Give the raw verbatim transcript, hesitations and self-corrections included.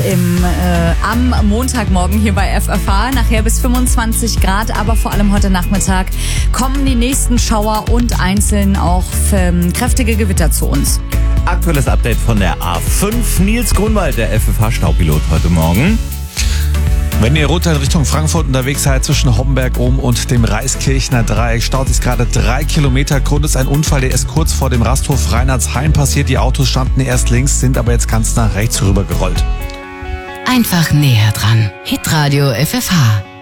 im, äh, am Montagmorgen hier bei F F H. Nachher bis fünfundzwanzig Grad, aber vor allem heute Nachmittag kommen die nächsten Schauer und einzeln auch ähm, kräftige Gewitter zu uns. Aktuelles Update von der A fünf. Nils Grunwald, der F F H-Staupilot heute Morgen. Wenn ihr runter in Richtung Frankfurt unterwegs seid, zwischen Homberg oben und dem Reiskirchner Dreieck, staut sich gerade drei Kilometer. Grund ist ein Unfall, der ist kurz vor dem Rasthof Reinhardshain passiert. Die Autos standen erst links, sind aber jetzt ganz nach rechts rüber gerollt. Einfach näher dran. Hitradio F F H.